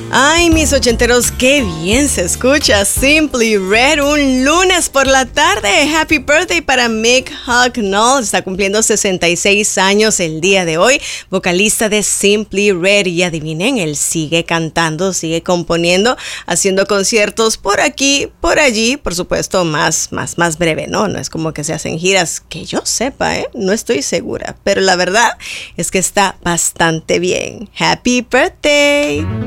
Ay, mis ochenteros, qué bien se escucha Simply Red un lunes por la tarde. Happy birthday para Mick Hucknall. Está cumpliendo 66 años el día de hoy. Vocalista de Simply Red. Y adivinen, él sigue cantando, sigue componiendo, haciendo conciertos por aquí, por allí. Por supuesto, más breve, ¿no? No es como que se hacen giras, que yo sepa, no estoy segura. Pero la verdad es que está bastante bien. Happy birthday.